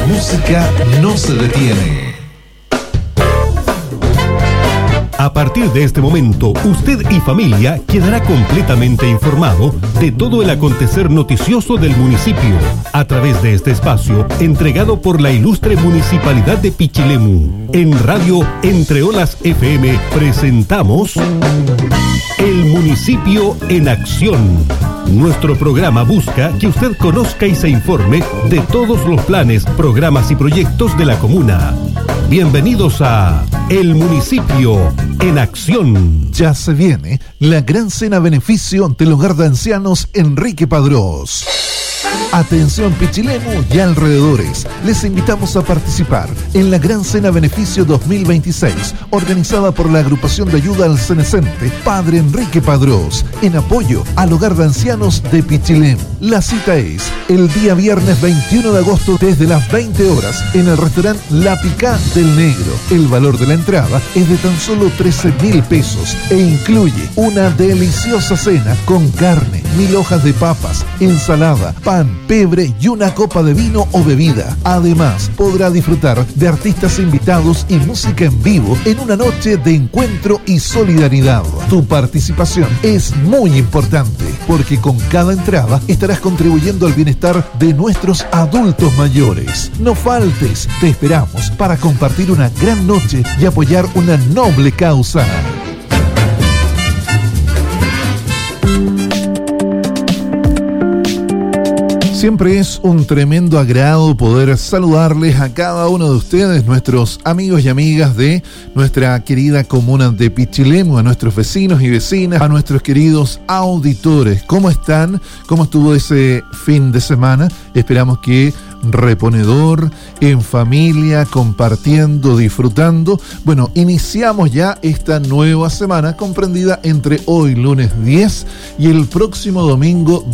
La música no se detiene. A partir de este momento, usted y familia quedará completamente informado de todo el acontecer noticioso del municipio a través de este espacio entregado por la ilustre Municipalidad de Pichilemu. En Radio Entre Olas FM presentamos El Municipio en Acción. Nuestro programa busca que usted conozca y se informe de todos los planes, programas y proyectos de la comuna. Bienvenidos a El Municipio en Acción. Ya se viene la gran cena beneficio del Hogar de Ancianos Enrique Padrós. Atención Pichilemu y alrededores, les invitamos a participar en la Gran Cena Beneficio 2026, organizada por la Agrupación de Ayuda al Cenecente Padre Enrique Padrós, en apoyo al Hogar de Ancianos de Pichilemu. La cita es el día viernes 21 de agosto desde las 20 horas en el restaurante La Picá del Negro. El valor de la entrada es de tan solo 13.000 pesos e incluye una deliciosa cena con carne, 1000 hojas de papas, ensalada, pan, pebre y una copa de vino o bebida. Además, podrá disfrutar de artistas invitados y música en vivo en una noche de encuentro y solidaridad. Tu participación es muy importante porque con cada entrada estarás contribuyendo al bienestar de nuestros adultos mayores. No faltes, te esperamos para compartir una gran noche y apoyar una noble causa. Siempre es un tremendo agrado poder saludarles a cada uno de ustedes, nuestros amigos y amigas de nuestra querida comuna de Pichilemu, a nuestros vecinos y vecinas, a nuestros queridos auditores. ¿Cómo están? ¿Cómo estuvo ese fin de semana? Esperamos que reponedor, en familia, compartiendo, disfrutando. Bueno, iniciamos ya esta nueva semana comprendida entre hoy, lunes 10, y el próximo domingo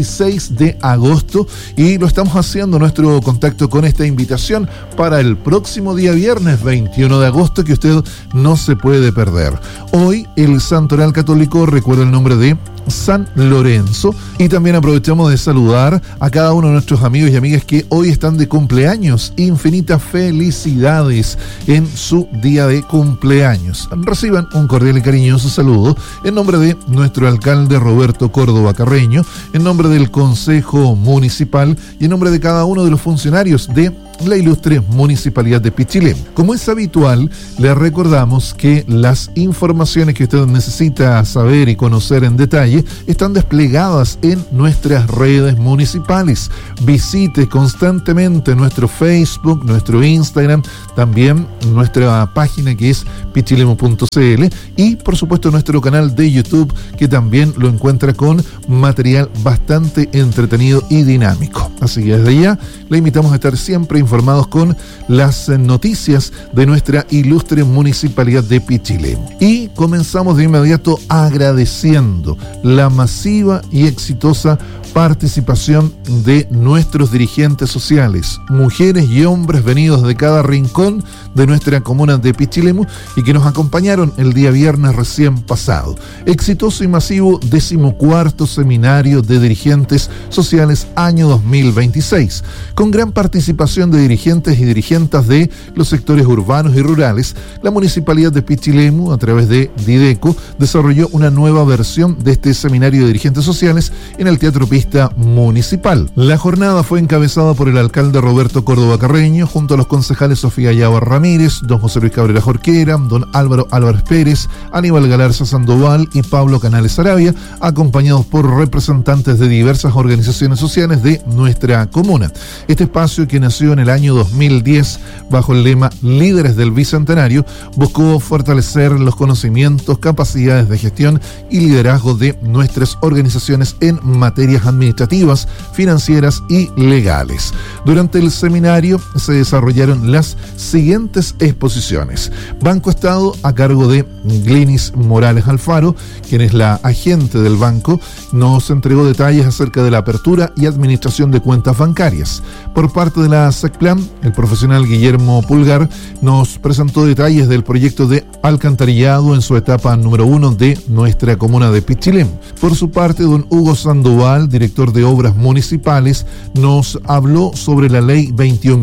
16 de agosto. Y lo estamos haciendo nuestro contacto con esta invitación para el próximo día viernes 21 de agosto que usted no se puede perder. Hoy el Santoral Católico recuerda el nombre de San Lorenzo, y también aprovechamos de saludar a cada uno de nuestros amigos y amigas que hoy están de cumpleaños. Infinitas felicidades en su día de cumpleaños. Reciban un cordial y cariñoso saludo en nombre de nuestro alcalde Roberto Córdoba Carreño, en nombre del Consejo Municipal y en nombre de cada uno de los funcionarios de la ilustre Municipalidad de Pichilemu. Como es habitual, le recordamos que las informaciones que usted necesita saber y conocer en detalle están desplegadas en nuestras redes municipales. Visite constantemente nuestro Facebook, nuestro Instagram, también nuestra página que es pichilemu.cl y por supuesto nuestro canal de YouTube, que también lo encuentra con material bastante entretenido y dinámico. Así que desde ya le invitamos a estar siempre informados con las noticias de nuestra ilustre Municipalidad de Pichilemu. Y comenzamos de inmediato agradeciendo la masiva y exitosa participación de nuestros dirigentes sociales, mujeres y hombres venidos de cada rincón de nuestra comuna de Pichilemu y que nos acompañaron el día viernes recién pasado. Exitoso y masivo 14º Seminario de Dirigentes Sociales año 2026, con gran participación de dirigentes y dirigentas de los sectores urbanos y rurales. La Municipalidad de Pichilemu, a través de Dideco, desarrolló una nueva versión de este Seminario de Dirigentes Sociales en el Teatro Pista Municipal. La jornada fue encabezada por el alcalde Roberto Córdoba Carreño, junto a los concejales Sofía Yaba Ramírez, don José Luis Cabrera Jorquera, don Álvaro Álvarez Pérez, Aníbal Galarza Sandoval y Pablo Canales Arabia, acompañados por representantes de diversas organizaciones sociales de nuestra comuna. Este espacio, que nació en el año 2010 bajo el lema Líderes del Bicentenario, buscó fortalecer los conocimientos, capacidades de gestión y liderazgo de nuestras organizaciones en materias administrativas, financieras y legales. Durante el seminario se desarrollaron las siguientes exposiciones. Banco Estado, a cargo de Glinis Morales Alfaro, quien es la agente del banco, nos entregó detalles acerca de la apertura y administración de cuentas bancarias. Por parte de la SECPLAN, el profesional Guillermo Pulgar nos presentó detalles del proyecto de alcantarillado en su etapa número 1 de nuestra comuna de Pichilemu. Por su parte, don Hugo Sandoval, director de Obras Municipales, nos habló sobre la ley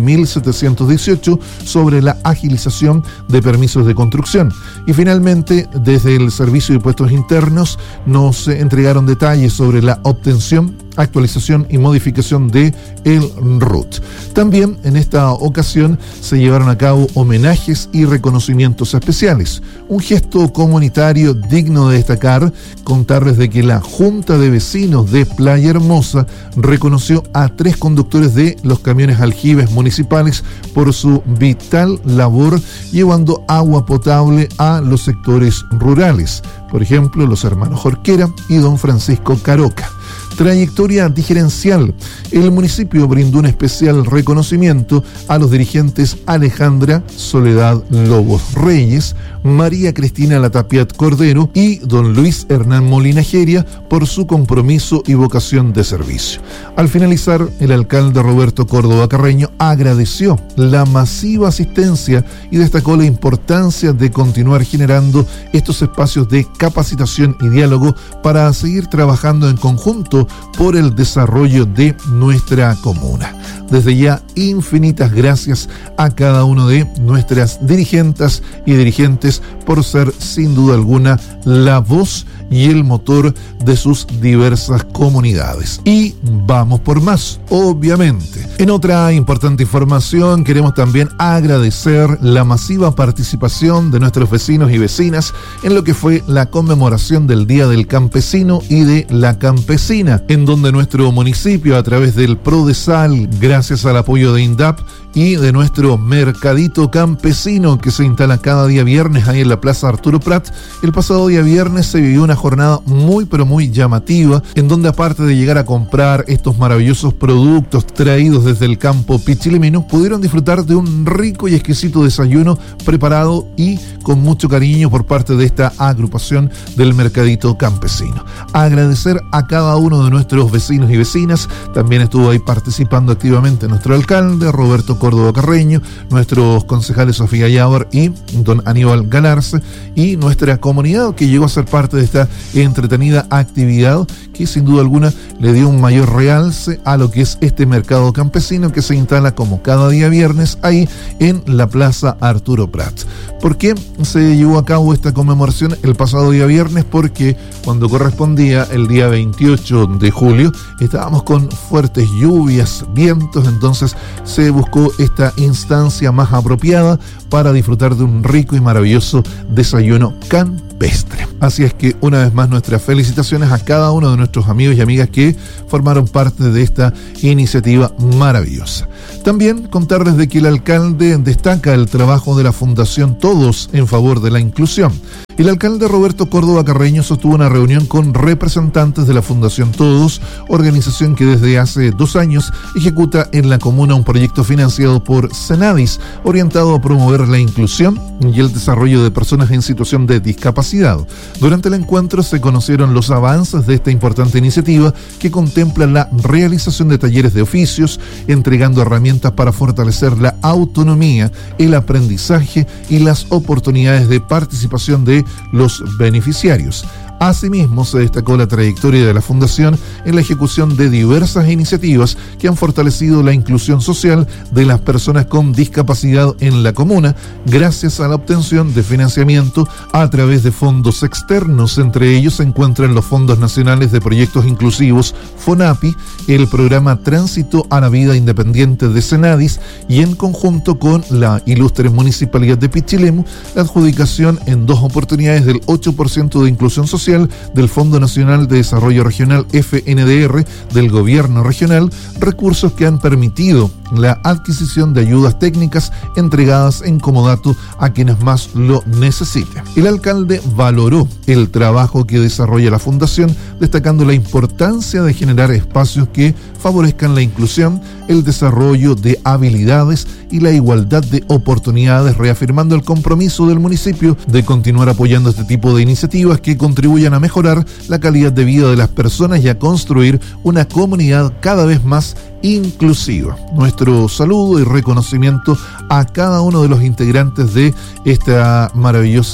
21.718 sobre la agilización de permisos de construcción. Y finalmente, desde el Servicio de Impuestos Internos, nos entregaron detalles sobre la obtención, actualización y modificación de el RUT. También en esta ocasión se llevaron a cabo homenajes y reconocimientos especiales. Un gesto comunitario digno de destacar, contarles de que la Junta de Vecinos de Playa Hermosa reconoció a 3 conductores de los camiones aljibes municipales por su vital labor llevando agua potable a los sectores rurales. Por ejemplo, los hermanos Jorquera y don Francisco Caroca. Trayectoria diferencial. El municipio brindó un especial reconocimiento a los dirigentes Alejandra Soledad Lobos Reyes, María Cristina Latapiat Cordero y don Luis Hernán Molina Geria por su compromiso y vocación de servicio. Al finalizar, el alcalde Roberto Córdoba Carreño agradeció la masiva asistencia y destacó la importancia de continuar generando estos espacios de capacitación y diálogo para seguir trabajando en conjunto por el desarrollo de nuestra comuna. Desde ya, infinitas gracias a cada uno de nuestras dirigentes y dirigentes por ser, sin duda alguna, la voz y el motor de sus diversas comunidades. Y vamos por más, obviamente. En otra importante información, queremos también agradecer la masiva participación de nuestros vecinos y vecinas en lo que fue la conmemoración del Día del Campesino y de la Campesina, en donde nuestro municipio, a través del Prodesal, gracias al apoyo de INDAP y de nuestro mercadito campesino que se instala cada día viernes ahí en la Plaza Arturo Prat, el pasado día viernes se vivió una jornada muy pero muy llamativa, en donde aparte de llegar a comprar estos maravillosos productos traídos desde el campo pichilimeno, pudieron disfrutar de un rico y exquisito desayuno preparado y con mucho cariño por parte de esta agrupación del mercadito campesino. Agradecer a cada uno de nuestros vecinos y vecinas. También estuvo ahí participando activamente nuestro alcalde Roberto Córdoba Carreño, nuestros concejales Sofía Yávar y don Aníbal Galarce, y nuestra comunidad que llegó a ser parte de esta entretenida actividad que sin duda alguna le dio un mayor realce a lo que es este mercado campesino que se instala como cada día viernes ahí en la Plaza Arturo Prat. ¿Por qué se llevó a cabo esta conmemoración el pasado día viernes? Porque cuando correspondía el día 28 de julio estábamos con fuertes lluvias, vientos, entonces se buscó esta instancia más apropiada para disfrutar de un rico y maravilloso desayuno campestre. Así es que una vez más nuestras felicitaciones a cada uno de nuestros amigos y amigas que formaron parte de esta iniciativa maravillosa. También contarles de que el alcalde destaca el trabajo de la Fundación Todos en favor de la inclusión. El alcalde Roberto Córdoba Carreño sostuvo una reunión con representantes de la Fundación Todos, organización que desde hace 2 años ejecuta en la comuna un proyecto financiado por Senadis, orientado a promover la inclusión y el desarrollo de personas en situación de discapacidad. Durante el encuentro se conocieron los avances de esta importante iniciativa que contempla la realización de talleres de oficios, entregando herramientas para fortalecer la autonomía, el aprendizaje y las oportunidades de participación de los beneficiarios. Asimismo, se destacó la trayectoria de la Fundación en la ejecución de diversas iniciativas que han fortalecido la inclusión social de las personas con discapacidad en la comuna, gracias a la obtención de financiamiento a través de fondos externos. Entre ellos se encuentran los Fondos Nacionales de Proyectos Inclusivos, FONAPI, el programa Tránsito a la Vida Independiente de Senadis y, en conjunto con la ilustre Municipalidad de Pichilemu, la adjudicación en 2 oportunidades del 8% de inclusión social del Fondo Nacional de Desarrollo Regional FNDR del Gobierno Regional, recursos que han permitido la adquisición de ayudas técnicas entregadas en comodato a quienes más lo necesiten. El alcalde valoró el trabajo que desarrolla la Fundación, destacando la importancia de generar espacios que favorezcan la inclusión, el desarrollo de habilidades y la igualdad de oportunidades, reafirmando el compromiso del municipio de continuar apoyando este tipo de iniciativas que contribuyan a mejorar la calidad de vida de las personas y a construir una comunidad cada vez más inclusiva. Nuestro saludo y reconocimiento a cada uno de los integrantes de esta maravillosa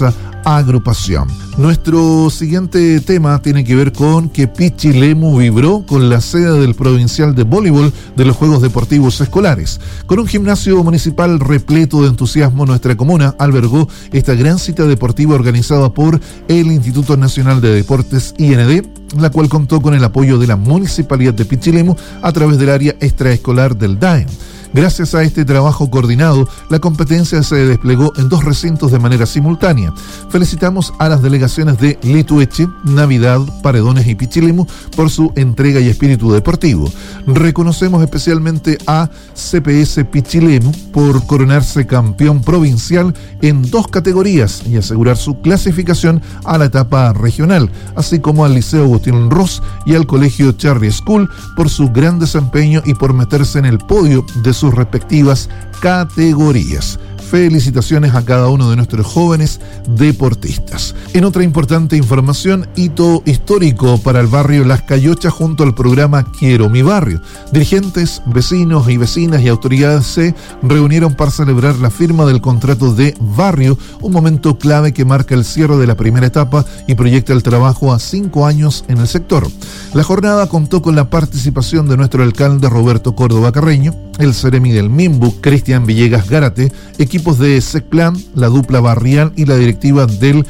agrupación. Nuestro siguiente tema tiene que ver con que Pichilemu vibró con la sede del Provincial de Voleibol de los Juegos Deportivos Escolares. Con un gimnasio municipal repleto de entusiasmo, nuestra comuna albergó esta gran cita deportiva organizada por el Instituto Nacional de Deportes IND, la cual contó con el apoyo de la Municipalidad de Pichilemu a través del área extraescolar del DAEM. Gracias a este trabajo coordinado, la competencia se desplegó en 2 recintos de manera simultánea. Felicitamos a las delegaciones de Litueche, Navidad, Paredones y Pichilemu por su entrega y espíritu deportivo. Reconocemos especialmente a CPS Pichilemu por coronarse campeón provincial en 2 categorías y asegurar su clasificación a la etapa regional, así como al Liceo Agustín Ross y al Colegio Charlie School por su gran desempeño y por meterse en el podio de sus respectivas categorías. Felicitaciones a cada uno de nuestros jóvenes deportistas. En otra importante información, hito histórico para el barrio Las Cayochas junto al programa Quiero mi barrio. Dirigentes, vecinos y vecinas y autoridades se reunieron para celebrar la firma del contrato de barrio, un momento clave que marca el cierre de la primera etapa y proyecta el trabajo a 5 años en el sector. La jornada contó con la participación de nuestro alcalde Roberto Córdoba Carreño, el seremi del MIMBU, Cristian Villegas Gárate, equipos de SECPLAN, la dupla barrial y la directiva del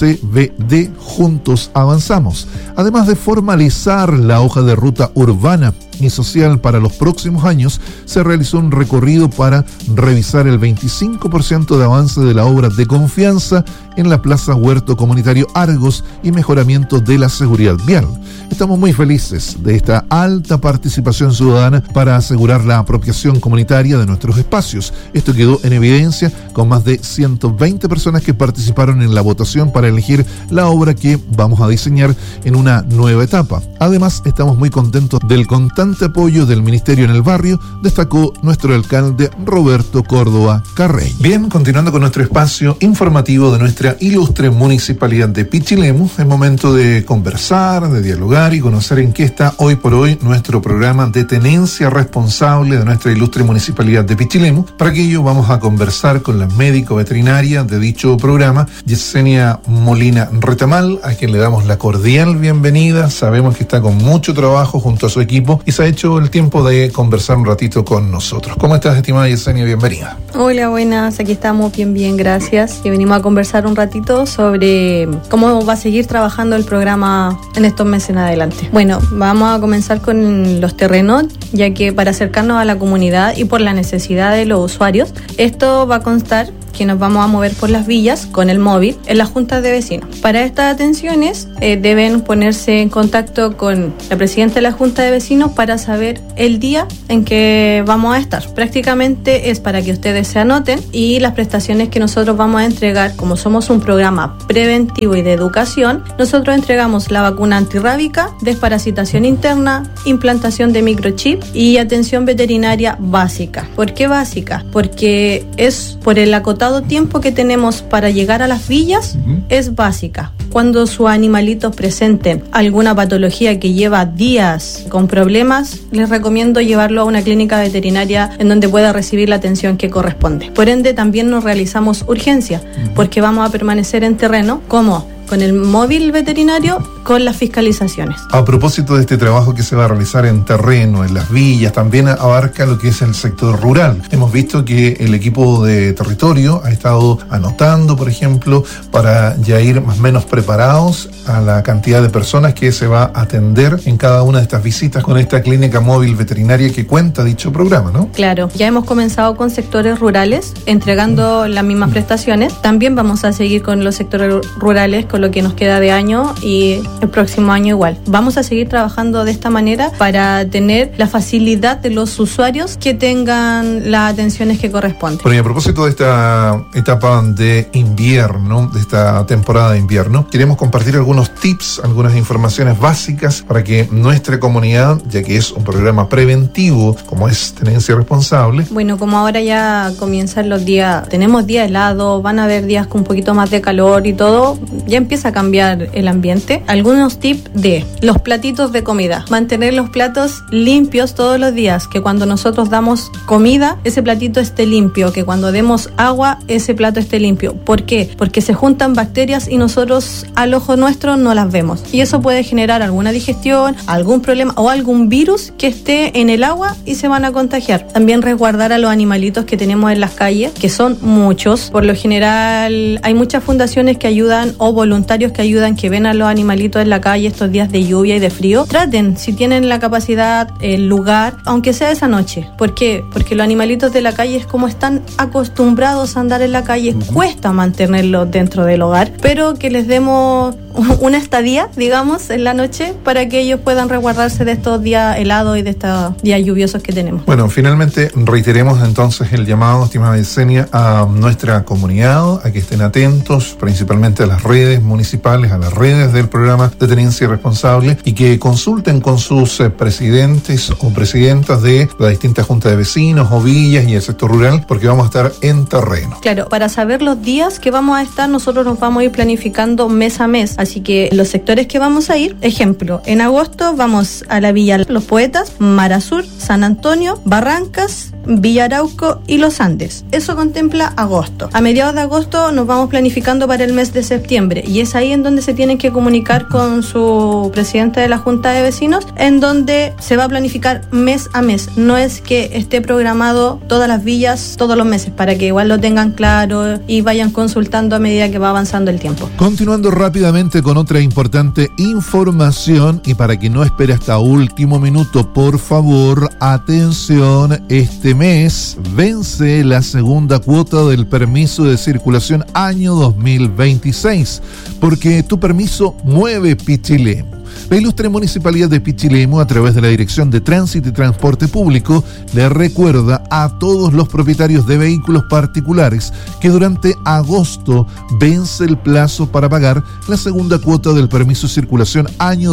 CBD Juntos Avanzamos. Además de formalizar la hoja de ruta urbana y social para los próximos años, se realizó un recorrido para revisar el 25% de avance de la obra de confianza en la Plaza Huerto Comunitario Argos y mejoramiento de la seguridad vial. Estamos muy felices de esta alta participación ciudadana para asegurar la apropiación comunitaria de nuestros espacios. Esto quedó en evidencia con más de 120 personas que participaron en la votación para elegir la obra que vamos a diseñar en una nueva etapa. Además, estamos muy contentos del constante apoyo del Ministerio en el barrio, destacó nuestro alcalde Roberto Córdoba Carreño. Bien, continuando con nuestro espacio informativo de nuestra ilustre Municipalidad de Pichilemu, es momento de conversar, de dialogar y conocer en qué está hoy por hoy nuestro programa de tenencia responsable de nuestra ilustre Municipalidad de Pichilemu. Para aquello vamos a conversar con la médico veterinaria de dicho programa, Yesenia Molina Retamal, a quien le damos la cordial bienvenida. Sabemos que está con mucho trabajo junto a su equipo y se ha hecho el tiempo de conversar un ratito con nosotros. ¿Cómo estás, estimada Yesenia? Bienvenida. Hola, buenas. Aquí estamos bien, gracias. Y venimos a conversar un ratito sobre cómo va a seguir trabajando el programa en estos meses en adelante. Bueno, vamos a comenzar con los terrenos, ya que para acercarnos a la comunidad y por la necesidad de los usuarios, esto va a constar que nos vamos a mover por las villas con el móvil en las juntas de vecinos. Para estas atenciones deben ponerse en contacto con la presidenta de la junta de vecinos para saber el día en que vamos a estar. Prácticamente es para que ustedes se anoten y las prestaciones que nosotros vamos a entregar, como somos un programa preventivo y de educación, nosotros entregamos la vacuna antirrábica, desparasitación interna, implantación de microchip y atención veterinaria básica. ¿Por qué básica? Porque es por el acotado tiempo que tenemos para llegar a las villas, es básica. Cuando sus animalitos presenten alguna patología que lleva días con problemas, les recomiendo llevarlo a una clínica veterinaria en donde pueda recibir la atención que corresponde. Por ende, también nos realizamos urgencia, porque vamos a permanecer en terreno como con el móvil veterinario, con las fiscalizaciones. A propósito de este trabajo que se va a realizar en terreno, en las villas, también abarca lo que es el sector rural. Hemos visto que el equipo de territorio ha estado anotando, por ejemplo, para ya ir más o menos preparados a la cantidad de personas que se va a atender en cada una de estas visitas con esta clínica móvil veterinaria que cuenta dicho programa, ¿no? Claro, ya hemos comenzado con sectores rurales, entregando las mismas prestaciones. También vamos a seguir con los sectores rurales, con lo que nos queda de año y el próximo año igual. Vamos a seguir trabajando de esta manera para tener la facilidad de los usuarios que tengan las atenciones que corresponden. Bueno, y a propósito de esta etapa de invierno, de esta temporada de invierno, queremos compartir algunos tips, algunas informaciones básicas para que nuestra comunidad, ya que es un programa preventivo como es Tenencia Responsable. Bueno, como ahora ya comienzan los días, tenemos días helados, van a haber días con un poquito más de calor y todo, ya empieza a cambiar el ambiente. Algunos tips de los platitos de comida. Mantener los platos limpios todos los días, que cuando nosotros damos comida, ese platito esté limpio, que cuando demos agua, ese plato esté limpio. ¿Por qué? Porque se juntan bacterias y nosotros al ojo nuestro no las vemos. Y eso puede generar alguna digestión, algún problema o algún virus que esté en el agua y se van a contagiar. También resguardar a los animalitos que tenemos en las calles, que son muchos. Por lo general hay muchas fundaciones que ayudan o voluntarios que ayudan, que ven a los animalitos en la calle estos días de lluvia y de frío. Traten, si tienen la capacidad, el lugar, aunque sea esa noche. ¿Por qué? Porque los animalitos de la calle es como están acostumbrados a andar en la calle, cuesta mantenerlos dentro del hogar, pero que les demos una estadía, digamos, en la noche para que ellos puedan resguardarse de estos días helados y de estos días lluviosos que tenemos. Bueno, finalmente reiteremos entonces el llamado, estimada Yesenia, a nuestra comunidad, a que estén atentos principalmente a las redes municipales, a las redes del programa de Tenencia Responsable, y que consulten con sus presidentes o presidentas de las distintas juntas de vecinos o villas y el sector rural, porque vamos a estar en terreno. Claro, para saber los días que vamos a estar, nosotros nos vamos a ir planificando mes a mes. Así que los sectores que vamos a ir, ejemplo, en agosto vamos a la Villa Los Poetas, Mar Azul, San Antonio, Barrancas, Villa Arauco y Los Andes. Eso contempla agosto. A mediados de agosto nos vamos planificando para el mes de septiembre, y es ahí en donde se tienen que comunicar con su presidente de la Junta de Vecinos, en donde se va a planificar mes a mes. No es que esté programado todas las villas todos los meses, para que igual lo tengan claro y vayan consultando a medida que va avanzando el tiempo. Continuando rápidamente con otra importante información, y para que no espere hasta último minuto, por favor, atención, este mes vence la segunda cuota del permiso de circulación año 2026, porque tu permiso mueve Pichilemu. La ilustre Municipalidad de Pichilemu, a través de la Dirección de Tránsito y Transporte Público, le recuerda a todos los propietarios de vehículos particulares que durante agosto vence el plazo para pagar la segunda cuota del permiso de circulación año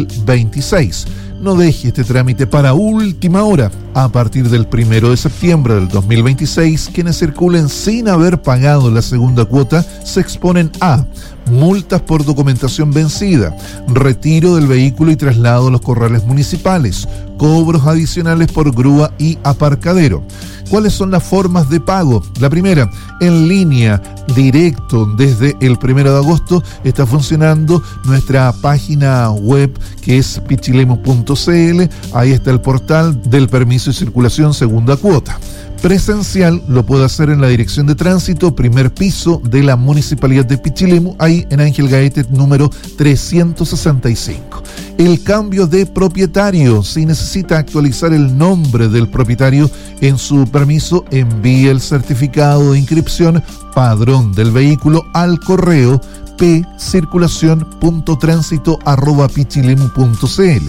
2026. No deje este trámite para última hora. A partir del 1 de septiembre del 2026, quienes circulen sin haber pagado la segunda cuota se exponen a multas por documentación vencida, retiro del vehículo y traslado a los corrales municipales, cobros adicionales por grúa y aparcadero. ¿Cuáles son las formas de pago? La primera, en línea, directo, desde el 1 de agosto está funcionando nuestra página web, que es pichilemu.cl. Ahí está el portal del permiso de circulación segunda cuota. Presencial lo puede hacer en la Dirección de Tránsito, primer piso de la Municipalidad de Pichilemu, ahí en Ángel Gaete número 365. El cambio de propietario: si necesita actualizar el nombre del propietario en su permiso, envíe el certificado de inscripción padrón del vehículo al correo pcirculacion.transito@pichilemu.cl,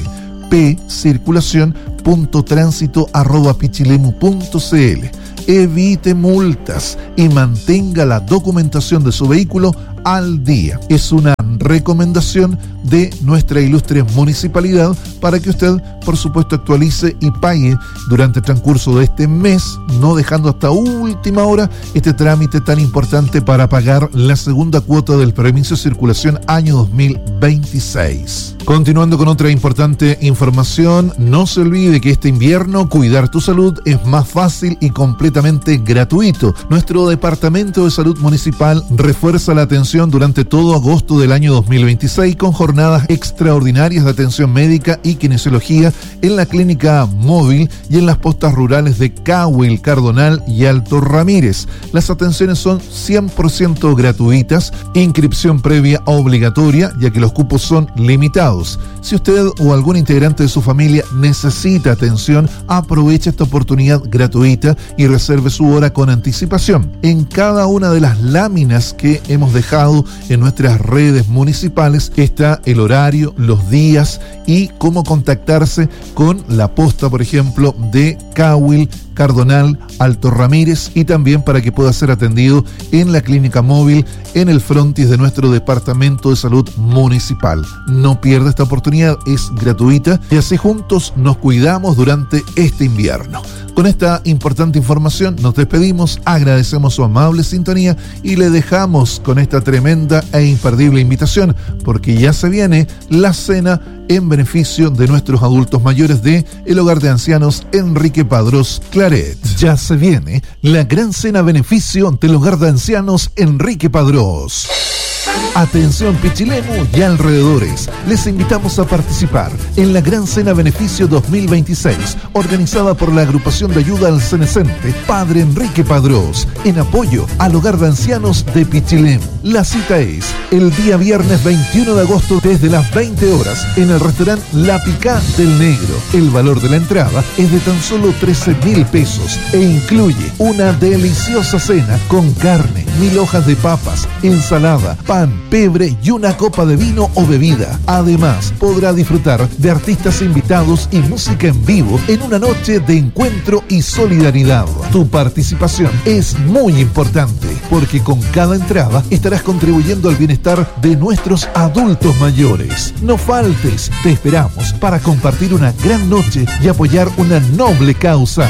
pcirculacion.transito@pichilemu.cl. Evite multas y mantenga la documentación de su vehículo al día. Es una recomendación de nuestra ilustre municipalidad para que usted, por supuesto, actualice y pague durante el transcurso de este mes, no dejando hasta última hora este trámite tan importante para pagar la segunda cuota del permiso de circulación año 2026. Continuando con otra importante información, no se olvide que este invierno cuidar tu salud es más fácil y completamente gratuito. Nuestro Departamento de Salud Municipal refuerza la atención durante todo agosto del año 2026 con jornadas extraordinarias de atención médica y kinesiología en la clínica móvil y en las postas rurales de Cahuil, Cardonal y Alto Ramírez. Las atenciones son 100% gratuitas, inscripción previa obligatoria, ya que los cupos son limitados. Si usted o algún integrante de su familia necesita atención, aproveche esta oportunidad gratuita y reserve su hora con anticipación. En cada una de las láminas que hemos dejado en nuestras redes municipales está el horario, los días y cómo contactarse con la posta, por ejemplo, de Cahuil, Cardonal, Alto Ramírez, y también para que pueda ser atendido en la clínica móvil en el frontis de nuestro Departamento de Salud Municipal. No pierda esta oportunidad, es gratuita y así juntos nos cuidamos durante este invierno. Con esta importante información nos despedimos, agradecemos su amable sintonía y le dejamos con esta tremenda e imperdible invitación, porque ya se viene la cena en beneficio de nuestros adultos mayores de el Hogar de Ancianos Enrique Padrós Claret. Ya se viene la gran cena a beneficio del Hogar de Ancianos Enrique Padrós. Atención Pichilemu y alrededores, les invitamos a participar en la Gran Cena Beneficio 2026, organizada por la Agrupación de Ayuda al Cenecente Padre Enrique Padrós, en apoyo al Hogar de Ancianos de Pichilemu. La cita es el día viernes 21 de agosto desde las 20 horas en el restaurante La Picá del Negro. El valor de la entrada es de tan solo 13.000 pesos e incluye una deliciosa cena con carne, 1000 hojas de papas, ensalada, pan, pebre y una copa de vino o bebida. Además, podrá disfrutar de artistas invitados y música en vivo en una noche de encuentro y solidaridad. Tu participación es muy importante porque con cada entrada estarás contribuyendo al bienestar de nuestros adultos mayores. No faltes, te esperamos para compartir una gran noche y apoyar una noble causa.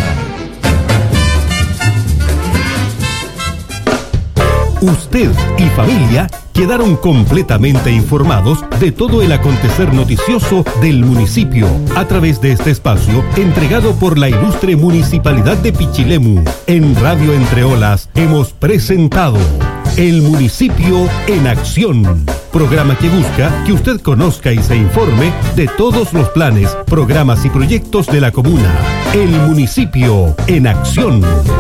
Usted y familia quedaron completamente informados de todo el acontecer noticioso del municipio a través de este espacio entregado por la ilustre Municipalidad de Pichilemu. En Radio Entre Olas hemos presentado El Municipio en Acción, programa que busca que usted conozca y se informe de todos los planes, programas y proyectos de la comuna. El Municipio en Acción.